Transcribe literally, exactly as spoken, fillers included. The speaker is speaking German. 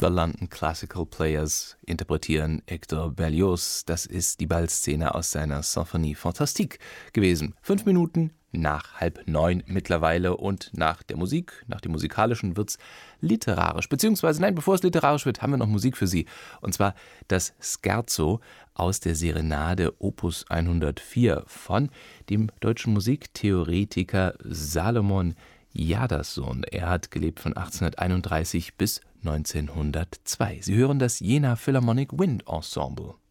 The London Classical Players interpretieren Hector Berlioz. Das ist die Ballszene aus seiner Symphonie Fantastique gewesen. Fünf Minuten nach halb neun mittlerweile und nach der Musik, nach dem Musikalischen wird's literarisch. Beziehungsweise, nein, bevor es literarisch wird, haben wir noch Musik für Sie. Und zwar das Scherzo aus der Serenade Opus hundertvier von dem deutschen Musiktheoretiker Salomon Jadassohn. Er hat gelebt von achtzehnhunderteinunddreißig bis neunzehnhundertzwei. Sie hören das Jena Philharmonic Wind Ensemble.